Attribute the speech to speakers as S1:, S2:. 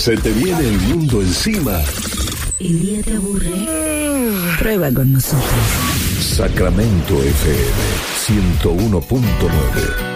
S1: ¿Se te viene el mundo encima?
S2: ¿El día te aburre? Prueba con nosotros.
S1: Sacramento FM 101.9.